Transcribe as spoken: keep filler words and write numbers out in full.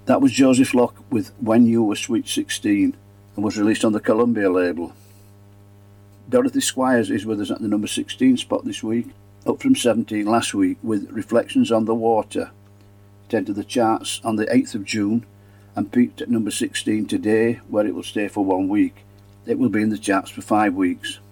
That was Joseph Locke with When You Were Sweet sixteen and was released on the Columbia label. Dorothy Squires is with us at the number sixteen spot this week, up from seventeen last week with Reflections on the Water. It entered the charts on the eighth of June and peaked at number sixteen today, where it will stay for one week. It will be in the charts for five weeks.